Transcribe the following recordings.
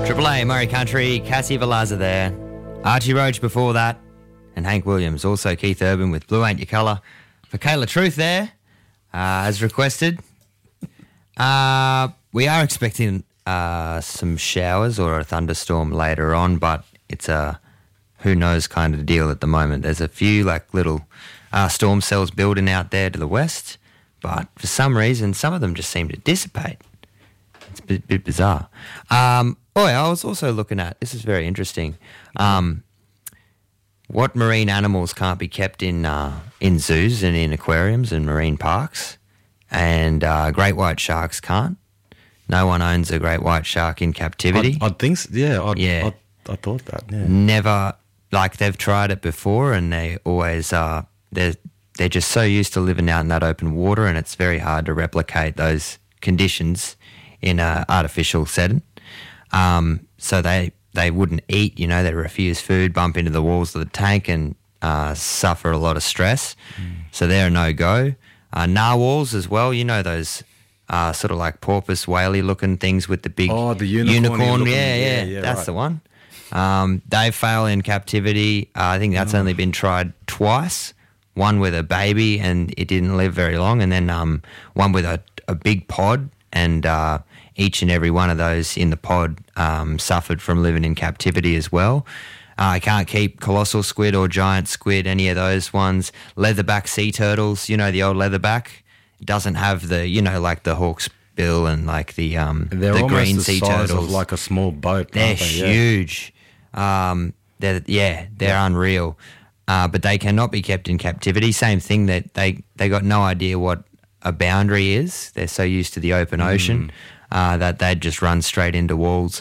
Triple A, Murray Country, Cassie Valaza there. Archie Roach before that. And Hank Williams. Also Keith Urban with Blue Ain't Your Colour. For Kayla Truth there, as requested. We are expecting some showers or a thunderstorm later on, but it's a who knows kind of deal at the moment. There's a few like little storm cells building out there to the west, but for some reason, some of them just seem to dissipate. It's a bit bizarre. I was also looking at, this is very interesting, what marine animals can't be kept in zoos and in aquariums and marine parks, and great white sharks can't. No one owns a great white shark in captivity. I think so. Yeah, I thought that, yeah. Never, like they've tried it before and they always they're just so used to living out in that open water, and it's very hard to replicate those conditions in an artificial setting. So they wouldn't eat, they refuse food, bump into the walls of the tank and suffer a lot of stress. So they're a no-go. Narwhals as well, those sort of like porpoise whaley looking things with the big the unicorn. Yeah, that's right. The one. They fail in captivity. I think that's only been tried twice. One with a baby and it didn't live very long, and then one with a big pod, and each and every one of those in the pod suffered from living in captivity as well. I can't keep colossal squid or giant squid, any of those ones. Leatherback sea turtles, the old leatherback. It doesn't have the, like the hawk's bill and like the green sea turtles. They're almost the size of like a small boat. They're huge. They're unreal. But they cannot be kept in captivity. Same thing, that they got no idea what a boundary is. They're so used to the open ocean that they'd just run straight into walls.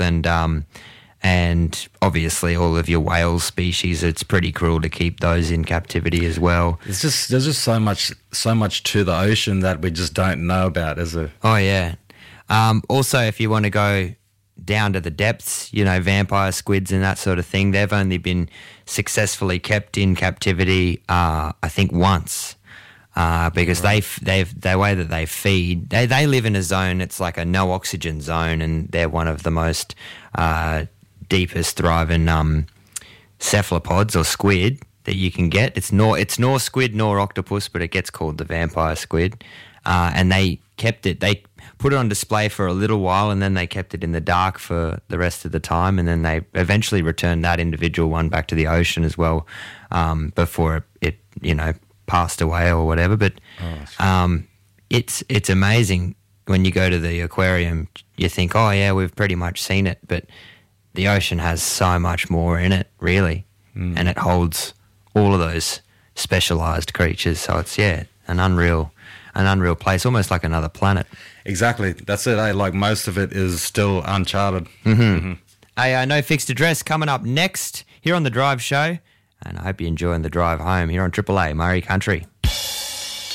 And obviously all of your whale species, it's pretty cruel to keep those in captivity as well. There's just so much to the ocean that we just don't know about, is there? Oh yeah. Also, if you want to go down to the depths, vampire squids and that sort of thing, they've only been successfully kept in captivity, I think once. Because the way that they feed, they live in a zone, it's like a no oxygen zone, and they're one of the most deepest thriving cephalopods or squid that you can get. It's nor squid nor octopus, but it gets called the vampire squid. And they put it on display for a little while, and then they kept it in the dark for the rest of the time, and then they eventually returned that individual one back to the ocean as well, before it passed away or whatever. But it's amazing when you go to the aquarium. You think, oh yeah, we've pretty much seen it, but the ocean has so much more in it, really, and it holds all of those specialised creatures. So it's an unreal place, almost like another planet. Exactly, that's it. Like most of it is still uncharted. Hey, No Fixed Address coming up next here on The Drive Show, and I hope you're enjoying the drive home here on Triple A, Murray Country.